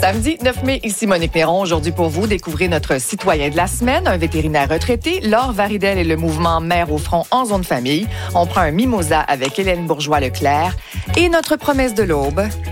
Samedi 9 mai, ici Monique Néron. Aujourd'hui pour vous, découvrez notre citoyen de la semaine, un vétérinaire retraité, Laure Varidel et le mouvement Mère au front en zone famille. On prend un mimosa avec Hélène Bourgeois-Leclerc. Et notre promesse de l'aube,